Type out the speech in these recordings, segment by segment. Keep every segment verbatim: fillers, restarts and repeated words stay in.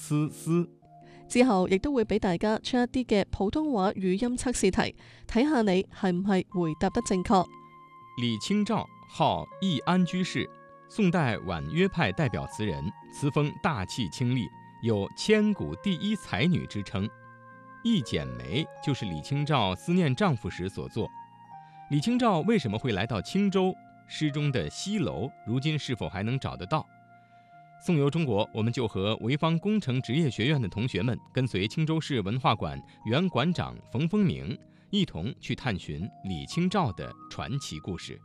黐絲。 之後亦都會俾大家出一啲嘅普通話語音測試題，睇下你係唔係回答得正確。 李清照號易安居士，宋代婉約派代表詞人，詞風大氣清麗，有千古第一才女之稱。《一剪梅》就是李清照思念丈夫時所作。李清照為什麼會來到青州？詩中的西樓如今是否還能找得到？宋遊中國，我們就和潍坊工程職業學院的同學們，跟隨青州市文化館原館長馮風明，一同去探尋李清照的傳奇故事。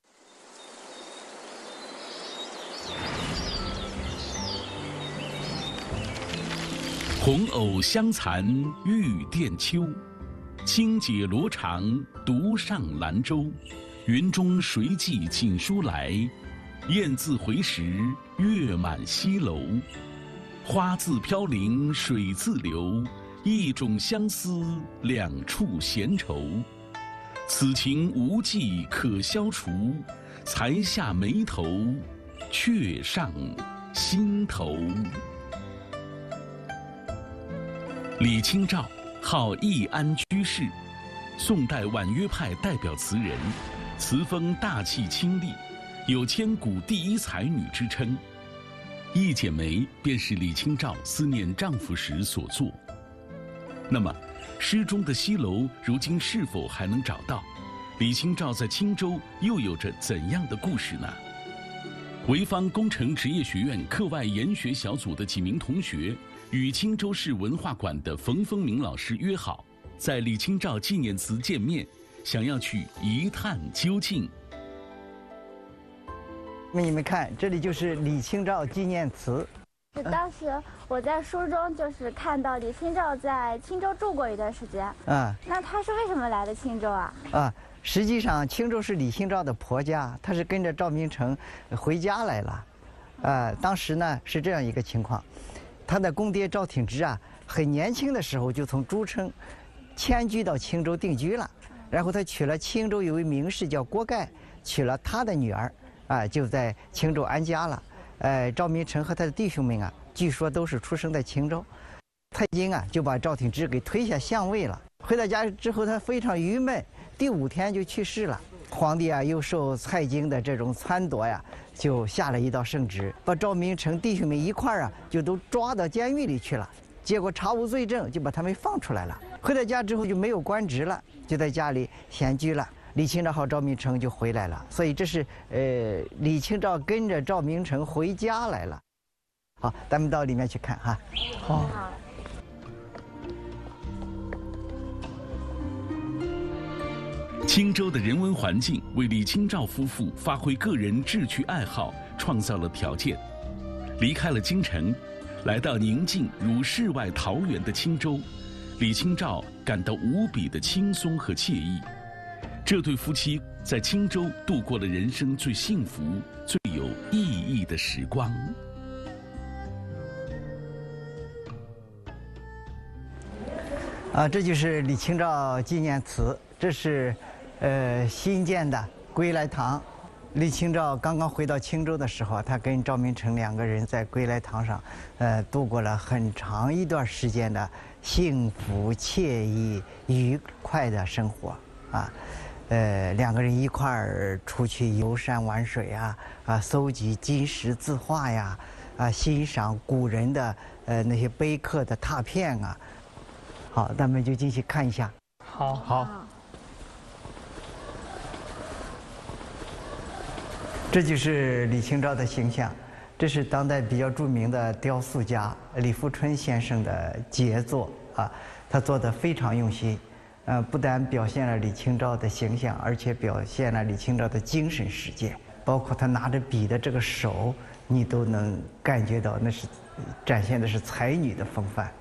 紅藕香殘玉簟秋，轻解罗裳独上兰舟。云中谁寄锦书来？雁字回时月满西楼。花自飘零水自流，一种相思两处闲愁。此情无计可消除，才下眉头，却上心头。李清照，号易安居士，宋代婉约派代表词人，词风大气清丽，有千古第一才女之称。《一剪梅》便是李清照思念丈夫时所作。那么，诗中的西楼如今是否还能找到？李清照在青州又有着怎样的故事呢？潍坊工程职业学院课外研学小组的几名同学与青州市文化馆的冯风明老师约好，在李清照纪念祠见面，想要去一探究竟。 你们看，这里就是李清照纪念祠。 当时我在书中就是看到李清照在青州住过一段时间。 啊， 那她是为什么来的青州啊？ 啊，实际上青州是李清照的婆家，她是跟着赵明诚回家来了。啊，当时呢是这样一个情况，她的公爹赵挺之啊，很年轻的时候就从诸城迁居到青州定居了，然后他娶了青州有位名士叫郭盖，娶了他的女儿。啊，就在青州安家了。呃，赵明诚和他的弟兄们啊，据说都是出生在青州。蔡京啊，就把赵挺之给推下相位了。回到家之后，他非常郁闷，第五天就去世了。皇帝啊，又受蔡京的这种撺掇呀，就下了一道圣旨，把赵明诚弟兄们一块儿啊，就都抓到监狱里去了。结果查无罪证，就把他们放出来了。回到家之后就没有官职了，就在家里闲居了。李清照和赵明诚就回来了，所以这是呃李清照跟着赵明诚回家来了。好，咱们到里面去看哈。好。 青州的人文环境为李清照夫妇发挥个人志趣爱好创造了条件。离开了京城，来到宁静如世外桃源的青州，李清照感到无比的轻松和惬意。这对夫妻在青州度过了人生最幸福、最有意义的时光。 啊，这就是李清照纪念祠，这是呃新建的归来堂。李清照刚刚回到青州的时候，她跟赵明诚两个人在归来堂上，呃，度过了很长一段时间的幸福、惬意、愉快的生活啊。呃，两个人一块儿出去游山玩水啊，啊，搜集金石字画呀，啊，欣赏古人的呃那些碑刻的拓片啊。好，咱们就进去看一下。 好， 好。这就是李清照的形象，这是当代比较著名的雕塑家李富春先生的杰作啊，他做得非常用心。呃，不但表现了李清照的形象，而且表现了李清照的精神世界，包括他拿着笔的这个手，你都能感觉到那是展现的是才女的风范。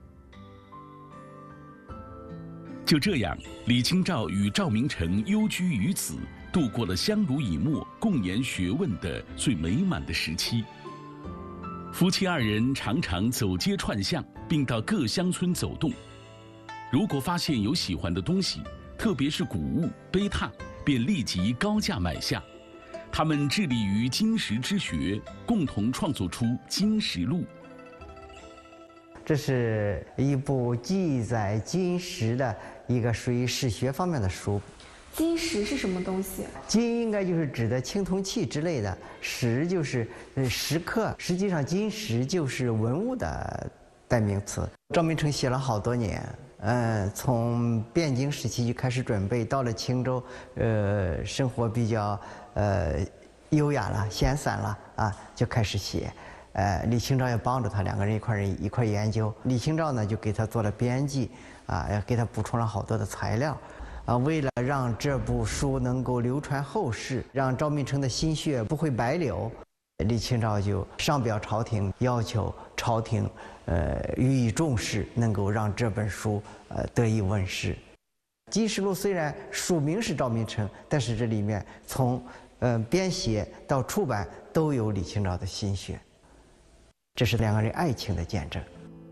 就这样，李清照与赵明诚幽居于此，度过了相濡以沫、共研学问的最美满的时期。夫妻二人常常走街串巷，并到各乡村走动。如果发现有喜欢的东西，特别是古物、碑拓，便立即高价买下。他们致力于金石之学，共同创作出《金石录》。 这是一部记载金石的一个属于史学方面的书。 金石是什么东西？ 金应该就是指的青铜器之类的，石就是呃石刻。实际上，金石就是文物的代名词。赵明诚写了好多年，呃，从汴京时期就开始准备，到了青州，呃，生活比较呃优雅了、闲散了啊，就开始写。呃，李清照也帮着他，两个人一块儿一块儿研究。李清照呢，就给他做了编辑，啊，也给他补充了好多的材料，啊，为了让这部书能够流传后世，让赵明诚的心血不会白流，李清照就上表朝廷，要求朝廷，呃，予以重视，能够让这本书呃得以问世。《金石录》虽然署名是赵明诚，但是这里面从呃编写到出版都有李清照的心血。这是两个人爱情的见证。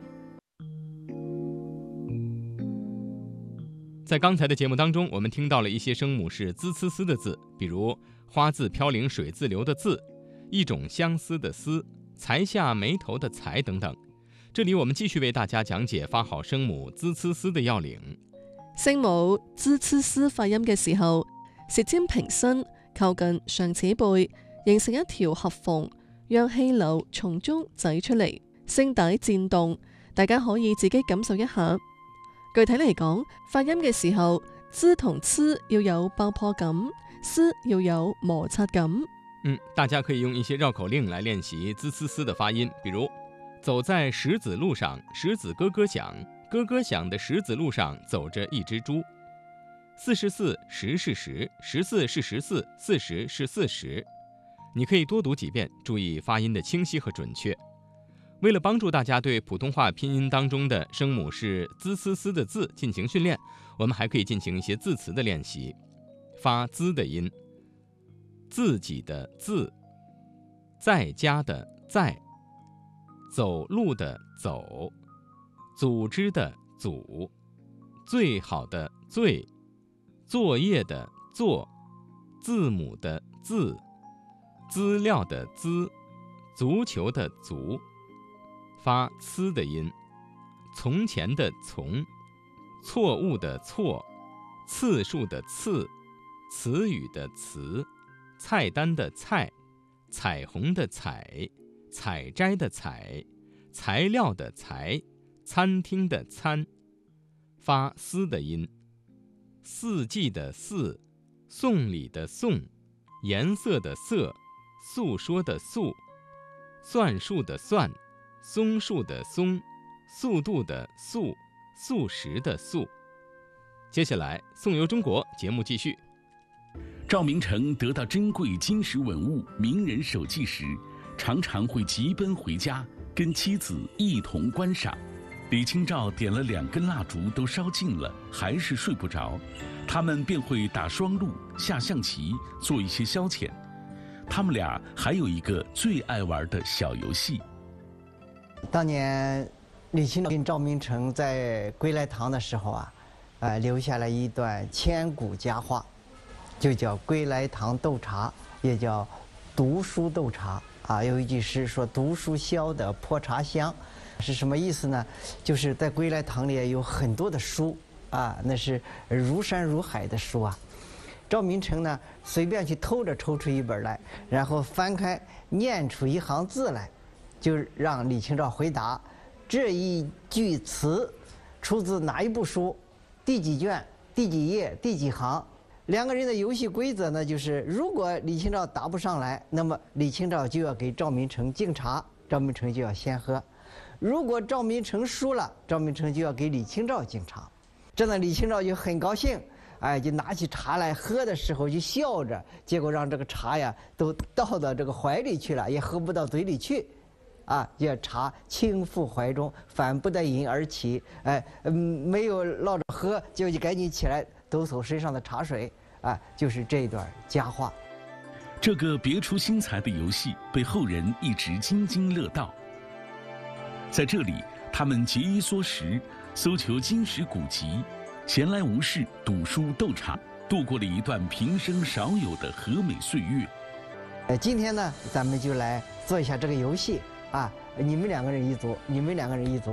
在刚才的节目当中，我们听到了一些声母是滋呲丝的字，比如花自飘零水自流的自，一种相思的思，才下眉头的才等等。这里我们继续为大家講解發好聲母滋呲絲的要領。 聲母滋呲絲發音嘅時候，舌尖平伸，靠近上齒背，形成一條合縫，讓氣流從中擠出嚟，聲帶顫動，大家可以自己感受一下。具體嚟講，發音嘅時候，滋同呲要有爆破感，絲要有摩擦感。 嗯，大家可以用一些繞口令來練習滋呲絲的發音，比如走在石子路上，石子咯咯響，咯咯響的石子路上走着一隻豬。四十四，十是十，十四是十四，四十是四十。你可以多讀幾遍，注意發音的清晰和準確。為了幫助大家對普通話拼音當中的聲母是滋呲絲的字進行訓練，我們還可以進行一些字詞的練習。發滋的音，自己的自，在家的在，走路的走，組織的組，最好的最，作業的作，字母的字，資料的資，足球的足。發呲的音，從前的從，錯誤的錯，次數的次，詞語的詞，菜單的菜，彩虹的彩，採摘的採，材料的材，餐廳的餐。發絲的音，四季的四，送禮的送，顏色的色，訴說的訴，算術的算，松樹的松，速度的速，素食的素。接下來宋遊中國節目繼續。 趙明誠得到珍貴金石文物、名人手記時，常常會急奔回家，跟妻子一同觀賞。李清照點了兩根蠟燭都燒盡了，還是睡不着，他們便會打雙陸、下象棋，做一些消遣。他們倆還有一個最愛玩的小遊戲。 當年李清照跟趙明誠在歸來堂的時候啊，呃，留下了一段千古佳話，就叫歸來堂鬥茶，也叫讀書鬥茶啊。有一句詩說讀書消得破茶香，是什麼意思呢？就是在歸來堂裡有很多的書啊，那是如山如海的書啊。趙明誠呢，隨便去偷着抽出一本來，然後翻開念出一行字來，就讓李清照回答這一句詞出自哪一部書，第幾卷，第幾頁，第幾行。兩個人的遊戲規則呢，就是如果李清照答不上來，那麼李清照就要給趙明誠敬茶，趙明誠就要先喝；如果趙明誠輸了，趙明誠就要給李清照敬茶。這呢，李清照就很高興，哎，就拿起茶來喝的時候就笑着，結果讓這個茶呀都倒到這個懷裡去了，也喝不到嘴裡去。啊，這茶傾覆懷中，反不得飲而起。哎，嗯，沒有落着喝，就就趕緊起來抖擻身上的茶水。啊，就是這段佳話。 這個別出心裁的遊戲被後人一直津津樂道。在這裡，他們節衣縮食，搜求金石古籍，閒來無事讀書鬥茶，度過了一段平生少有的和美歲月。 呃，今天呢，咱們就來做一下這個遊戲。啊，你們兩個人一組，你們兩個人一組。